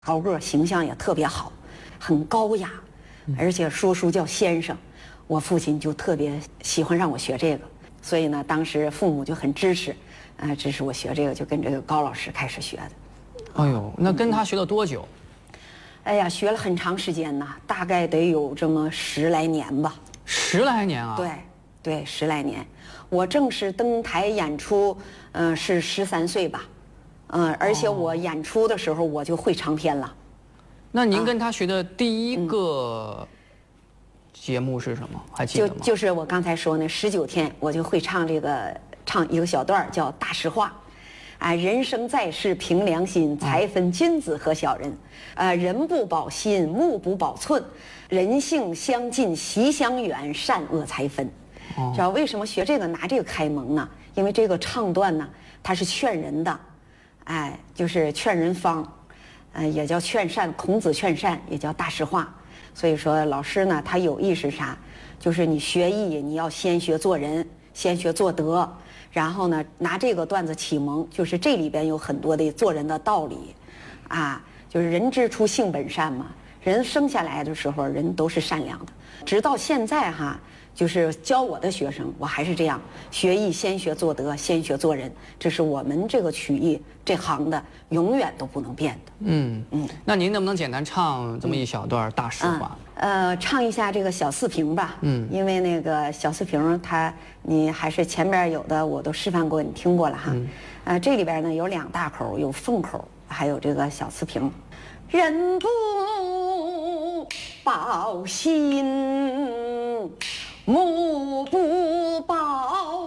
高个，形象也特别好，很高雅，而且说书叫先生。我父亲就特别喜欢让我学这个，所以呢，当时父母就很支持，支持我学这个，就跟这个高老师开始学的。 哎呦，那跟他学了多久？ 哎呀，学了很长时间呐，大概得有这么10来年吧。 10来年啊？ 对，10来年。我正式登台演出，是13岁吧，而且我演出的时候我就会唱片了。 那您跟他学的第一个节目是什么？还记得吗？ 就是我刚才说那19天，我就会唱一个小段叫《大实话》。人生在世凭良心，才分君子和小人。人不保心，目不保寸，人性相近，习相远，善恶才分。知道为什么学这个拿这个开蒙呢？因为这个唱段呢，它是劝人的，就是劝人方，也叫劝善。孔子劝善，也叫大实话。所以说老师呢，他有意是啥？就是你学艺，你要先学做人，先学做德，然后呢，拿这个段子启蒙，就是这里边有很多的做人的道理，就是人之初性本善嘛。人生下来的时候，人都是善良的，直到现在就是教我的学生，我还是这样，学艺先学做德，先学做人，这是我们这个曲艺这行的永远都不能变的。 那您能不能简单唱这么一小段大实话？ 唱一下这个小四平吧。因为那个小四平你还是前边有的我都示范过，你听过了哈。这里边呢有2大口，有凤口，还有这个小四平。人不保心，目不保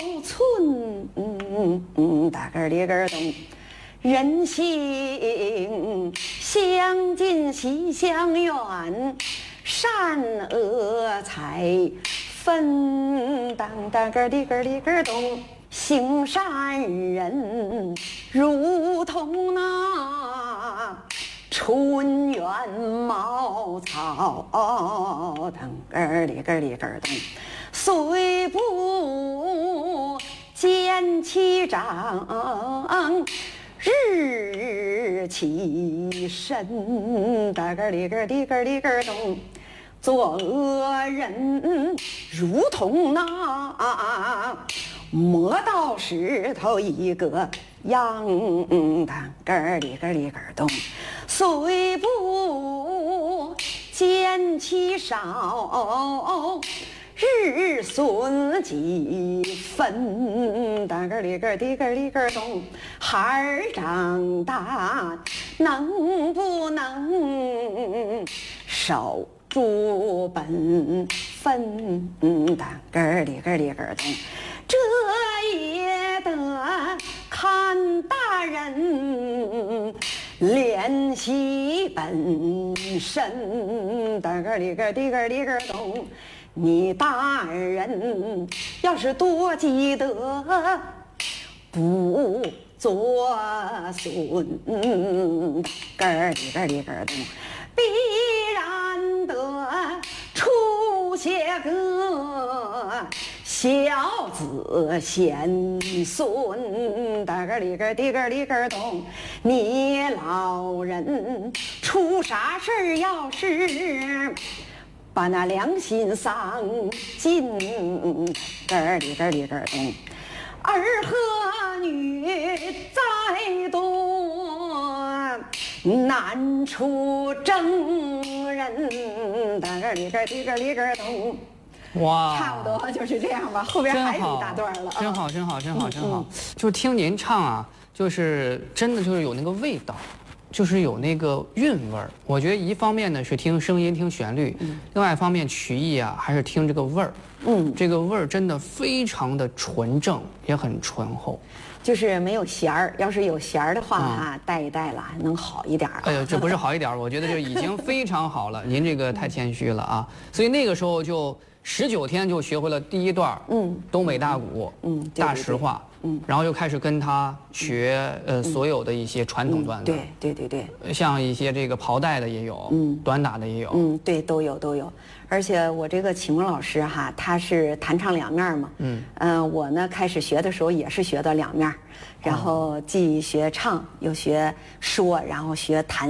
寸，大个儿里个儿咚，人性相近，习相远，善恶才分。当个儿里个儿里个儿咚，行善人如同那春园茅草，当个儿里个儿里个儿咚，虽不见其长，日其深。当个儿里个儿里个儿里个儿咚，做恶人如同那磨刀石头一个样。当个儿里个儿里个儿咚，虽不见其少，日损几分。当个儿里个儿里个儿里个儿咚，孩儿长大能不能守住本分？当个儿里个儿里个儿咚，这也得看大人练习本身。当个儿里个儿里个儿里个儿咚，你大人要是多积德，不作损。当个儿里个儿里个儿咚，必然得出些个孝子贤孙。当个儿里个儿里个儿里个儿咚，你老人出啥事儿要是把那良心丧尽。个儿里个儿里个儿咚，儿和女再多，难出正人。当个儿里个儿里个儿里个儿咚。 哇， 差不多就是这样吧，后边还有一大段了。 真好，真好，真好，真好！就是听您唱就是真的就是有那个味道，就是有那个韵味儿。我觉得一方面呢是听声音、听旋律，另外一方面曲艺还是听这个味儿。这个味儿真的非常的纯正，也很醇厚。 就是没有弦儿，要是有弦儿的话带一带了能好一点。 哎呀，这不是好一点，我觉得就已经非常好了。您这个太谦虚了所以那个时候就19天就学会了第一段东北大鼓，大实话，然后又开始跟他学所有的一些传统段子， 对， 像一些这个袍带的也有，短打的也有， 对，都有。而且我这个启蒙老师他是弹唱两面嘛，我呢开始学的时候也是学的两面，然后既学唱又学说，然后学弹。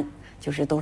就是都